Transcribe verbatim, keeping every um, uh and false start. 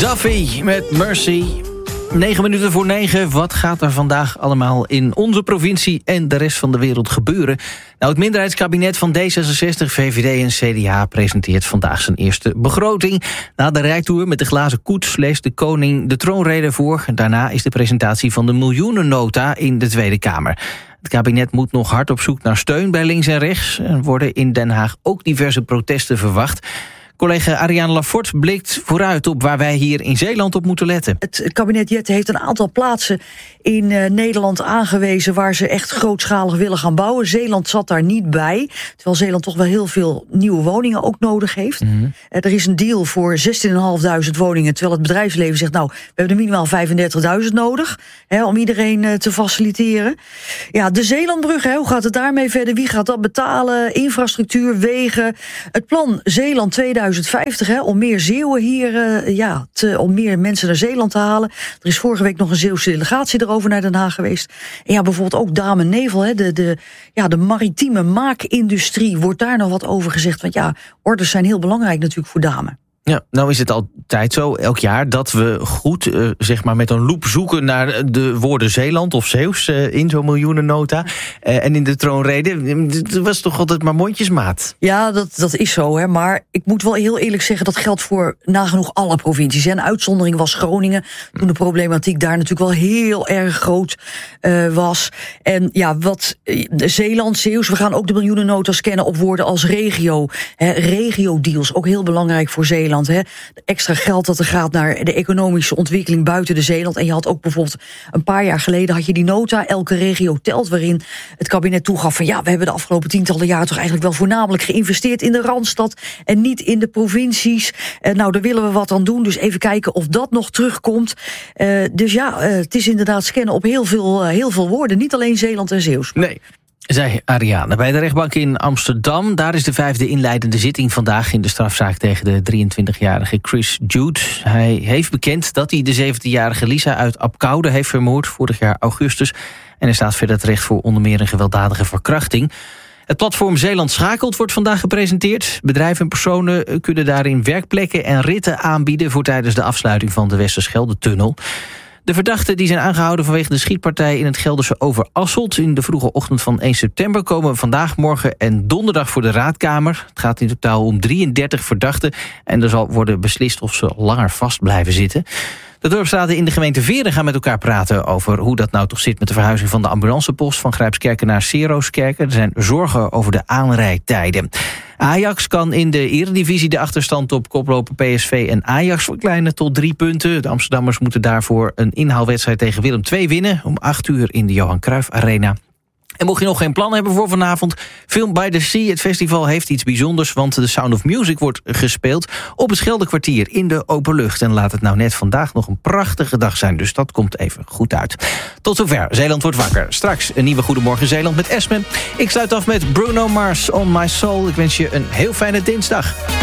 Duffy met Mercy. Negen minuten voor negen. Wat gaat er vandaag allemaal in onze provincie en de rest van de wereld gebeuren? Nou, het minderheidskabinet van D zesenzestig, V V D en C D A presenteert vandaag zijn eerste begroting. Na de rijtour met de glazen koets leest de koning de troonrede voor. Daarna is de presentatie van de miljoenennota in de Tweede Kamer. Het kabinet moet nog hard op zoek naar steun bij links en rechts. Er worden in Den Haag ook diverse protesten verwacht. Collega Ariane Lafort blikt vooruit op waar wij hier in Zeeland op moeten letten. Het kabinet Jette heeft een aantal plaatsen in uh, Nederland aangewezen waar ze echt grootschalig willen gaan bouwen. Zeeland zat daar niet bij, terwijl Zeeland toch wel heel veel nieuwe woningen ook nodig heeft. Mm-hmm. Uh, er is een deal voor zestienduizend vijfhonderd woningen, terwijl het bedrijfsleven zegt, nou, we hebben er minimaal vijfendertigduizend nodig, hè, om iedereen uh, te faciliteren. Ja, de Zeelandbrug, hè, hoe gaat het daarmee verder? Wie gaat dat betalen? Infrastructuur, wegen. Het plan Zeeland tweeduizend vijftig, hè, om meer Zeeuwen hier, uh, ja, te, om meer mensen naar Zeeland te halen. Er is vorige week nog een Zeeuwse delegatie erover naar Den Haag geweest. En ja, bijvoorbeeld ook Dame Nevel, hè, de, de, ja, de maritieme maakindustrie, wordt daar nog wat over gezegd. Want ja, orders zijn heel belangrijk natuurlijk voor Dame. Ja, nou is het altijd zo, elk jaar, dat we goed, uh, zeg maar met een loep zoeken naar de woorden Zeeland of Zeeuws uh, in zo'n miljoenennota. Uh, en in de troonrede, het was toch altijd maar mondjesmaat. Ja, dat, dat is zo, hè. Maar ik moet wel heel eerlijk zeggen, dat geldt voor nagenoeg alle provincies. Een uitzondering was Groningen, toen de problematiek daar natuurlijk wel heel erg groot uh, was. En ja, wat uh, Zeeland, Zeeuws, we gaan ook de miljoenennota scannen op woorden als regio. Hè, regio-deals, ook heel belangrijk voor Zeeland. He. Extra geld dat er gaat naar de economische ontwikkeling buiten de Zeeland. En je had ook bijvoorbeeld een paar jaar geleden had je die nota, elke regio telt, waarin het kabinet toegaf van ja, we hebben de afgelopen tientallen jaren toch eigenlijk wel voornamelijk geïnvesteerd in de Randstad en niet in de provincies. Uh, nou, daar willen we wat aan doen. Dus even kijken of dat nog terugkomt. Uh, dus ja, uh, het is inderdaad scannen op heel veel, uh, heel veel woorden. Niet alleen Zeeland en Zeeuws. Nee. Zei Ariane. Bij de rechtbank in Amsterdam, daar is de vijfde inleidende zitting vandaag in de strafzaak tegen de drieëntwintigjarige Chris Jude. Hij heeft bekend dat hij de zeventienjarige Lisa uit Apkoude heeft vermoord vorig jaar augustus. En hij staat verder terecht voor onder meer een gewelddadige verkrachting. Het platform Zeeland Schakelt wordt vandaag gepresenteerd. Bedrijven en personen kunnen daarin werkplekken en ritten aanbieden voor tijdens de afsluiting van de Westerschelde-tunnel. De verdachten die zijn aangehouden vanwege de schietpartij in het Gelderse Overasselt in de vroege ochtend van één september komen vandaag, morgen en donderdag voor de Raadkamer. Het gaat in totaal om drieëndertig verdachten en er zal worden beslist of ze langer vast blijven zitten. De dorpsraden in de gemeente Veren gaan met elkaar praten over hoe dat nou toch zit met de verhuizing van de ambulancepost van Grijpskerken naar Serooskerken. Er zijn zorgen over de aanrijdtijden. Ajax kan in de Eredivisie de achterstand op koploper P S V en Ajax verkleinen tot drie punten. De Amsterdammers moeten daarvoor een inhaalwedstrijd tegen Willem twee winnen om acht uur in de Johan Cruijff Arena. En mocht je nog geen plan hebben voor vanavond, Film by the Sea. Het festival heeft iets bijzonders, want The Sound of Music wordt gespeeld op het Scheldekwartier in de open lucht. En laat het nou net vandaag nog een prachtige dag zijn, dus dat komt even goed uit. Tot zover, Zeeland wordt wakker. Straks een nieuwe Goedemorgen Zeeland met Esme. Ik sluit af met Bruno Mars, On My Soul. Ik wens je een heel fijne dinsdag.